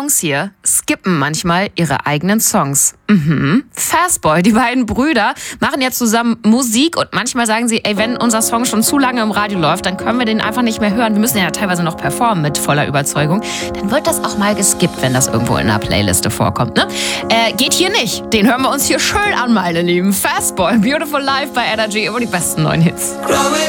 Jungs hier skippen manchmal ihre eigenen Songs. Fastboy, die beiden Brüder, machen jetzt zusammen Musik und manchmal sagen sie, ey, wenn unser Song schon zu lange im Radio läuft, dann können wir den einfach nicht mehr hören. Wir müssen ja teilweise noch performen mit voller Überzeugung. Dann wird das auch mal geskippt, wenn das irgendwo in einer Playliste vorkommt, ne? Geht hier nicht. Den hören wir uns hier schön an, meine Lieben. Fastboy, Beautiful Life bei Energy, über die besten neuen Hits.